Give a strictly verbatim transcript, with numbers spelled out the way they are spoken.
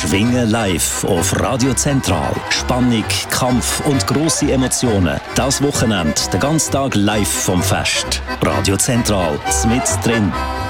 Schwingen live auf Radio Zentral. Spannung, Kampf und grosse Emotionen. Das Wochenende, den ganzen Tag live vom Fest. Radio Zentral, mit drin.